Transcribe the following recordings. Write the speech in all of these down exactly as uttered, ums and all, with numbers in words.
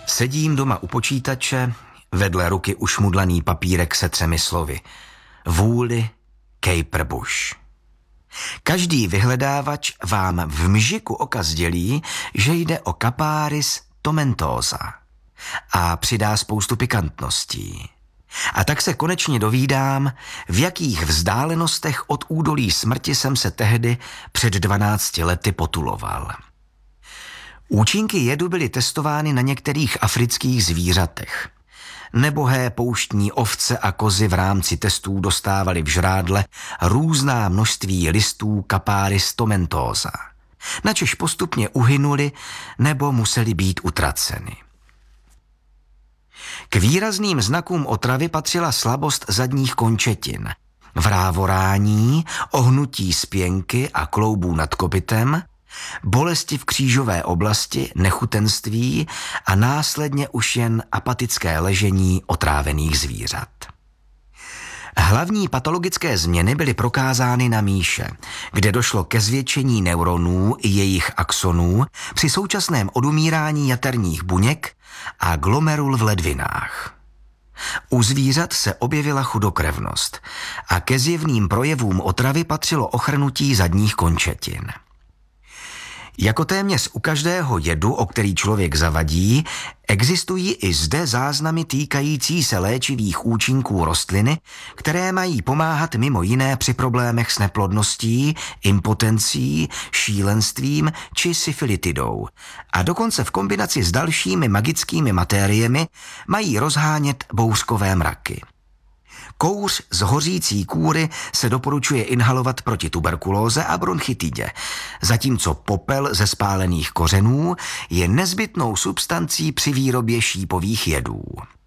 Sedím doma u počítače, vedle ruky ušmudlaný papírek se třemi slovy. Vůli Kejper Bush. Každý vyhledávač vám v mžiku oka sdělí, že jde o Capparis tomentosa a přidá spoustu pikantností. A tak se konečně dovídám, v jakých vzdálenostech od údolí smrti jsem se tehdy před dvanácti lety potuloval. Účinky jedu byly testovány na některých afrických zvířatech. Nebohé pouštní ovce a kozy v rámci testů dostávaly v žrádle různá množství listů Capparis tomentosa, načež postupně uhynuli nebo museli být utraceny. K výrazným znakům otravy patřila slabost zadních končetin, vrávorání, ohnutí spěnky a kloubů nad kopytem, bolesti v křížové oblasti, nechutenství a následně už jen apatické ležení otrávených zvířat. Hlavní patologické změny byly prokázány na míše, kde došlo ke zvětšení neuronů i jejich axonů při současném odumírání jaterních buněk a glomerul v ledvinách. U zvířat se objevila chudokrevnost a ke zjevným projevům otravy patřilo ochrnutí zadních končetin. Jako téměř u každého jedu, o který člověk zavadí, existují i zde záznamy týkající se léčivých účinků rostliny, které mají pomáhat mimo jiné při problémech s neplodností, impotencí, šílenstvím či syfilitidou. A dokonce v kombinaci s dalšími magickými matériemi mají rozhánět bouřkové mraky. Kouř z hořící kůry se doporučuje inhalovat proti tuberkulóze a bronchitidě, zatímco popel ze spálených kořenů je nezbytnou substancí při výrobě šípových jedů.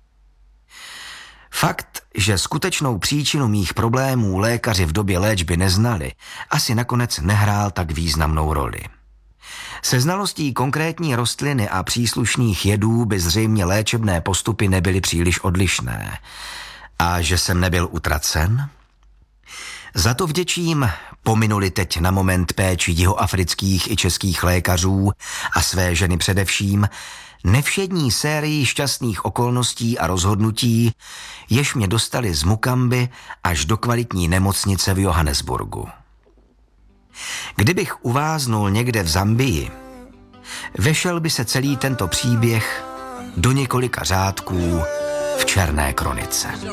Fakt, že skutečnou příčinu mých problémů lékaři v době léčby neznali, asi nakonec nehrál tak významnou roli. Se znalostí konkrétní rostliny a příslušných jedů by zřejmě léčebné postupy nebyly příliš odlišné. A že jsem nebyl utracen? Za to vděčím, pominuli teď na moment péči jihoafrických i českých lékařů a své ženy především, nevšední sérii šťastných okolností a rozhodnutí, jež mě dostali z Mukamby až do kvalitní nemocnice v Johannesburgu. Kdybych uváznul někde v Zambii, vešel by se celý tento příběh do několika řádků v černé kronice.